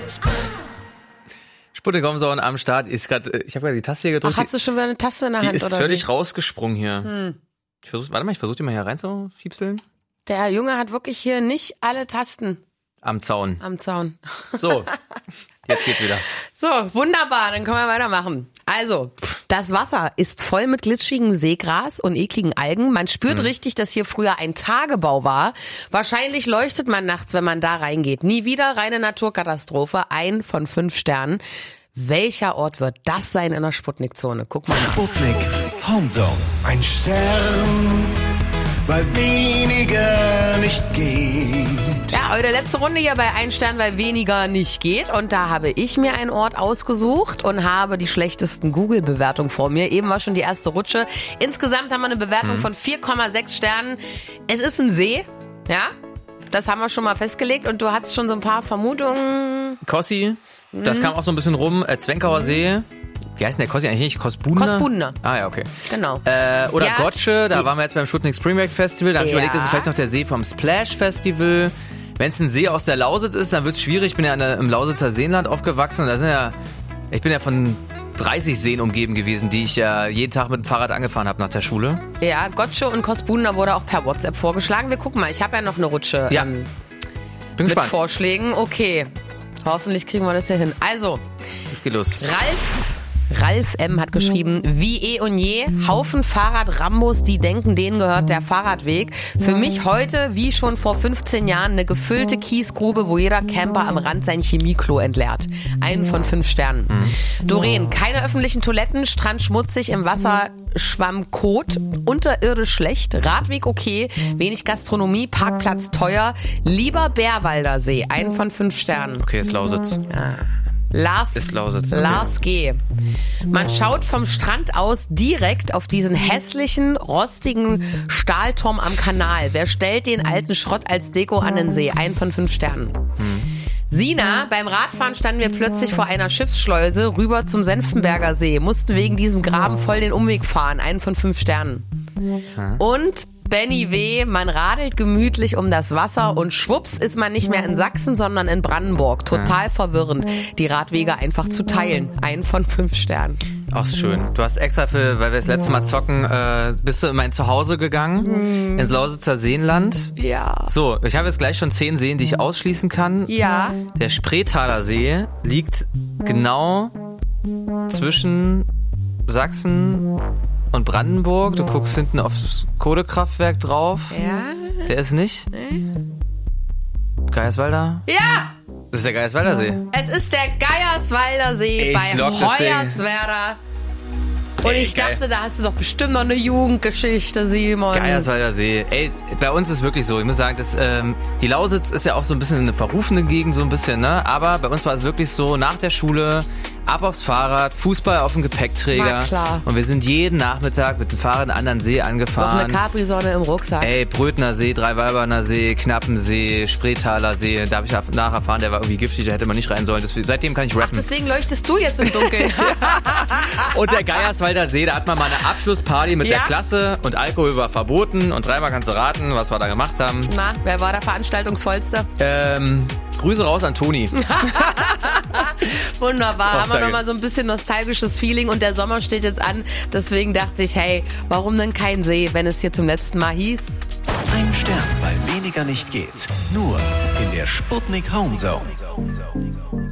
Sputnik Homezone am Start. Ich habe gerade die Taste hier gedrückt. Ach, hast du schon wieder eine Taste in der Hand, Die ist oder völlig wie? rausgesprungen hier. Ich versuche die mal hier rein zu fiepseln. Der Junge hat wirklich hier nicht alle Tasten Am Zaun. am Zaun. So, jetzt geht's wieder. So, wunderbar, dann können wir weitermachen. Also, das Wasser ist voll mit glitschigem Seegras und ekligen Algen. Man spürt richtig, dass hier früher ein Tagebau war. Wahrscheinlich leuchtet man nachts, wenn man da reingeht. Nie wieder, reine Naturkatastrophe. 1 von 5 Sternen. Welcher Ort wird das sein in der Sputnik-Zone? Guck mal. Sputnik Homezone. Ein Stern, weil weniger nicht geht. Ja, eure letzte Runde hier bei 1 Stern, weil weniger nicht geht. Und da habe ich mir einen Ort ausgesucht und habe die schlechtesten Google-Bewertungen vor mir. Eben war schon die erste Rutsche. Insgesamt haben wir eine Bewertung von 4,6 Sternen. Es ist ein See, ja, das haben wir schon mal festgelegt. Und du hattest schon so ein paar Vermutungen. Kossi, das kam auch so ein bisschen rum. Zwenkauer See. Wie heißt denn der Kossi eigentlich nicht? Kosbunda? Kosbunda. Ah ja, okay. Genau. Oder Ja, Gotsche, da waren wir jetzt beim Sputnik Spring Break Festival. Da habe ich Ja. überlegt, das ist vielleicht noch der See vom Splash Festival. Wenn es ein See aus der Lausitz ist, dann wird es schwierig. Ich bin ja im Lausitzer Seenland aufgewachsen. Und ich bin ja von 30 Seen umgeben gewesen, die ich ja jeden Tag mit dem Fahrrad angefahren habe nach der Schule. Ja, Gotsche und Kosbunda wurde auch per WhatsApp vorgeschlagen. Wir gucken mal, ich habe ja noch eine Rutsche Ja. Bin mit gespannt. Vorschlägen. Okay, hoffentlich kriegen wir das ja hin. Also, Es geht los. Ralf M. hat geschrieben, wie eh und je, Haufen Fahrrad-Rambos, die denken, denen gehört der Fahrradweg. Für mich heute, wie schon vor 15 Jahren, eine gefüllte Kiesgrube, wo jeder Camper am Rand sein Chemieklo entleert. 1 von 5 Sternen. Doreen, keine öffentlichen Toiletten, Strand schmutzig, im Wasser Schwamm Kot, unterirdisch schlecht, Radweg okay, wenig Gastronomie, Parkplatz teuer, lieber Bärwalder See. 1 von 5 Sternen. Okay, ist Lausitz. Lars, Ist Lausitz, okay. Lars G. Man schaut vom Strand aus direkt auf diesen hässlichen, rostigen Stahlturm am Kanal. Wer stellt den alten Schrott als Deko an den See? 1 von 5 Sternen. Sina, beim Radfahren standen wir plötzlich vor einer Schiffsschleuse rüber zum Senftenberger See. Mussten wegen diesem Graben voll den Umweg fahren. 1 von 5 Sternen. Und Benny W., man radelt gemütlich um das Wasser und schwupps ist man nicht mehr in Sachsen, sondern in Brandenburg. Total verwirrend, die Radwege einfach zu teilen. 1 von 5 Sternen. Ach, ist schön. Du hast extra weil wir das letzte Mal zocken, bist du in mein Zuhause gegangen, ins Lausitzer Seenland. Ja. So, ich habe jetzt gleich schon 10 Seen, die ich ausschließen kann. Ja. Der Spreetaler See liegt genau zwischen Sachsen und Brandenburg. Du guckst hinten aufs Kohlekraftwerk drauf. Ja. Der ist nicht? Geierswalder? Ja! Das ist der Geierswalder See. Es ist der Geierswalder See Ich bei lock das Ding. Hoyerswerda. Und Ey, ich geil. dachte, da hast du doch bestimmt noch eine Jugendgeschichte, Simon. Geierswalder See. Ey, bei uns ist wirklich so. Ich muss sagen, die Lausitz ist ja auch so ein bisschen eine verrufene Gegend, so ein bisschen, ne? Aber bei uns war es wirklich so, nach der Schule, ab aufs Fahrrad, Fußball auf dem Gepäckträger. Na klar. Und wir sind jeden Nachmittag mit dem Fahrrad einen anderen See Noch angefahren. eine Capri-Sonne im Rucksack. Ey, Brötner See, Dreiwalberner See, Knappensee, Spreetaler See. Da habe ich nachher erfahren, der war irgendwie giftig, da hätte man nicht rein sollen. Seitdem kann ich rappen. Deswegen leuchtest du jetzt im Dunkeln. Und der Geierswalder See, da hat man mal eine Abschlussparty mit der Ja. Klasse und Alkohol war verboten. Und dreimal kannst du raten, was wir da gemacht haben. Na, wer war der Veranstaltungsvollste? Grüße raus an Toni. Wunderbar, Ach, haben wir danke. noch mal so ein bisschen nostalgisches Feeling und der Sommer steht jetzt an. Deswegen dachte ich, hey, warum denn kein See, wenn es hier zum letzten Mal hieß? Ein Stern, weil weniger nicht geht. Nur in der Sputnik Homezone.